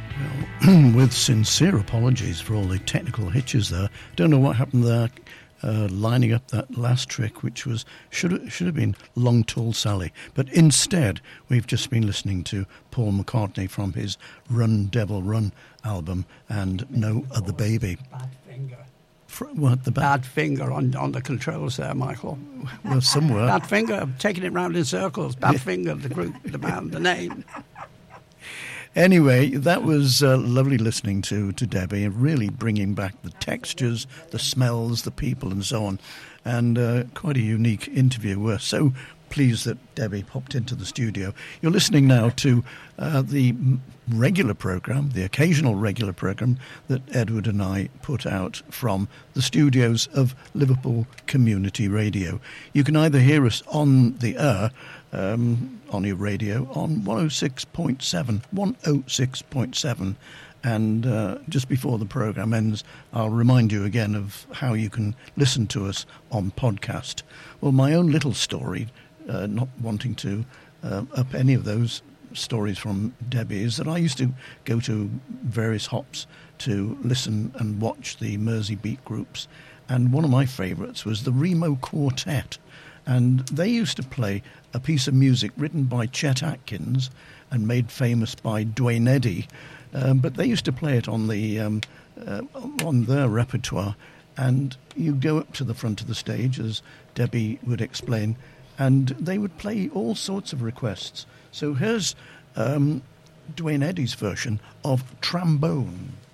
With sincere apologies for all the technical hitches there. Don't know what happened there, lining up that last trick, which was should have been Long Tall Sally. But instead, we've just been listening to Paul McCartney from his Run Devil Run album and No Other Baby. Bad finger. What, the bad finger on the controls there, Michael. Well, somewhere. Bad finger, I'm taking it round in circles. Bad finger, the group, the band, the name. Anyway, that was lovely listening to Debbie and really bringing back the textures, the smells, the people and so on. And quite a unique interview. We're so pleased that Debbie popped into the studio. You're listening now to the regular programme, the occasional regular programme that Edward and I put out from the studios of Liverpool Community Radio. You can either hear us on the air, on your radio, on 106.7, and just before the programme ends, I'll remind you again of how you can listen to us on podcast. Well, my own little story, not wanting to up any of those stories from Debbie, is that I used to go to various hops to listen and watch the Mersey Beat groups, and one of my favourites was the Remo Quartet, and they used to play a piece of music written by Chet Atkins and made famous by Duane Eddy, but they used to play it on their repertoire, and you go up to the front of the stage, as Debbie would explain, and they would play all sorts of requests. So here's Duane Eddy's version of Trombone.